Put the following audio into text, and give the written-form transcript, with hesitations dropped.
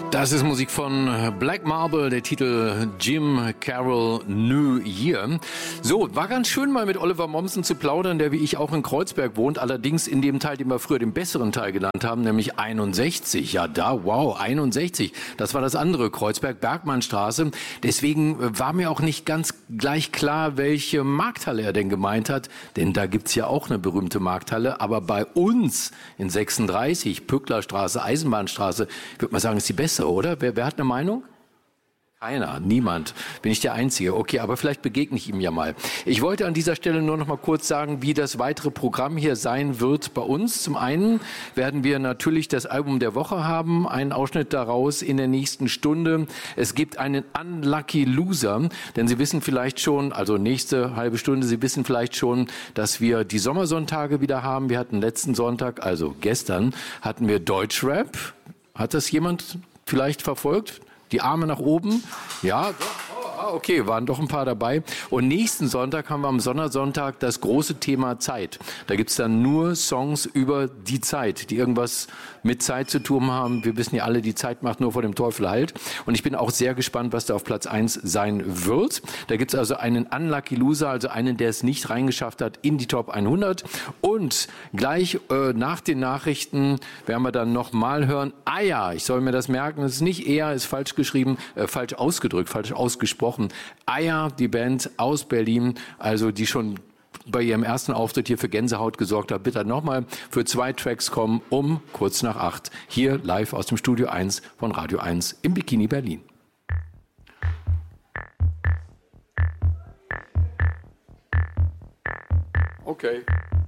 Das ist Musik von Black Marble, der Titel Jim Carroll New Year. So, war ganz schön mal mit Oliver Mommsen zu plaudern, der wie ich auch in Kreuzberg wohnt, allerdings in dem Teil, den wir früher den besseren Teil genannt haben, nämlich 61. Ja, da, wow, 61. Das war das andere, Kreuzberg-Bergmannstraße. Deswegen war mir auch nicht ganz gleich klar, welche Markthalle er denn gemeint hat, denn da gibt's ja auch eine berühmte Markthalle, aber bei uns in 36, Pücklerstraße, Eisenbahnstraße, ich würde mal sagen, ist die beste, oder? Wer hat eine Meinung? Keiner, niemand. Bin ich der Einzige. Okay, aber vielleicht begegne ich ihm ja mal. Ich wollte an dieser Stelle nur noch mal kurz sagen, wie das weitere Programm hier sein wird bei uns. Zum einen werden wir natürlich das Album der Woche haben, einen Ausschnitt daraus in der nächsten Stunde. Es gibt einen Unlucky Loser, denn Sie wissen vielleicht schon, also nächste halbe Stunde, Sie wissen vielleicht schon, dass wir die Sommersonntage wieder haben. Wir hatten letzten Sonntag, also gestern, hatten wir Deutschrap. Hat das jemand vielleicht verfolgt? Die Arme nach oben? Ja, okay, waren doch ein paar dabei. Und nächsten Sonntag haben wir am Sondersonntag das große Thema Zeit. Da gibt's dann nur Songs über die Zeit, die irgendwas mit Zeit zu tun haben. Wir wissen ja alle, die Zeit macht nur vor dem Teufel Halt. Und ich bin auch sehr gespannt, was da auf Platz 1 sein wird. Da gibt's also einen Unlucky Loser, also einen, der es nicht reingeschafft hat in die Top 100. Und gleich nach den Nachrichten werden wir dann nochmal hören. Ah ja, ich soll mir das merken, es ist nicht eher, ist falsch geschrieben, falsch ausgedrückt, falsch ausgesprochen. Aya, die Band aus Berlin, also die schon bei ihrem ersten Auftritt hier für Gänsehaut gesorgt hat. Bitte nochmal für 2 Tracks kommen um kurz nach 8. Hier live aus dem Studio 1 von Radio 1 im Bikini Berlin. Okay.